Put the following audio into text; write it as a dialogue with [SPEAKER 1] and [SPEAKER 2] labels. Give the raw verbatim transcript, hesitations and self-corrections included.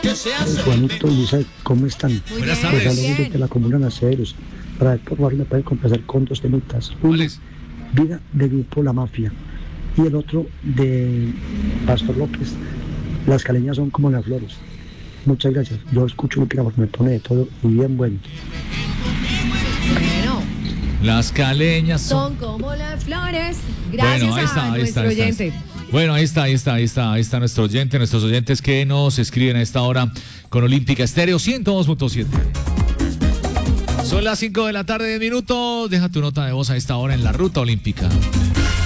[SPEAKER 1] Juanito, Luisa, ¿cómo están?
[SPEAKER 2] Muy
[SPEAKER 3] Buenas
[SPEAKER 2] bien,
[SPEAKER 3] tardes.
[SPEAKER 1] Pues
[SPEAKER 2] muy
[SPEAKER 1] saludos
[SPEAKER 2] bien.
[SPEAKER 1] desde la comuna Naceros. Para por favor me pueden complacer con dos temitas. Uno,
[SPEAKER 3] ¿Cuál es?
[SPEAKER 1] Vida de grupo La Mafia. Y el otro de Pastor López. Las caleñas son como las flores. Muchas gracias. Yo escucho música porque me pone de todo y bien bueno.
[SPEAKER 2] Bueno,
[SPEAKER 3] Las caleñas son...
[SPEAKER 2] son como las flores. Gracias
[SPEAKER 3] Bueno, ahí está,
[SPEAKER 2] a
[SPEAKER 3] ahí
[SPEAKER 2] nuestro
[SPEAKER 3] está, ahí está.
[SPEAKER 2] oyente.
[SPEAKER 3] Bueno, ahí está, ahí está, ahí está, ahí está nuestro oyente, nuestros oyentes que nos escriben a esta hora con Olímpica Estéreo ciento dos punto siete. Son las cinco de la tarde, diez minutos. Deja tu nota de voz a esta hora en la Ruta Olímpica.